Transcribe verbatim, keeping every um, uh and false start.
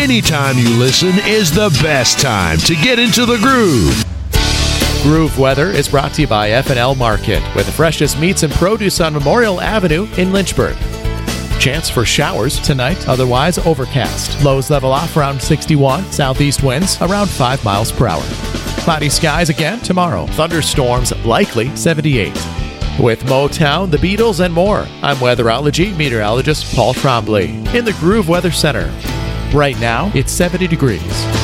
Anytime you listen is the best time to get into the groove. Groove Weather is brought to you by F and L Market, with the freshest meats and produce on Memorial Avenue in Lynchburg. Chance for showers tonight, otherwise overcast. Lows level off around sixty-one. Southeast winds around five miles per hour. Cloudy skies again tomorrow. Thunderstorms likely seventy-eight. With Motown, the Beatles, and more, I'm weatherology meteorologist Paul Trombley in the Groove Weather Center. Right now, it's seventy degrees.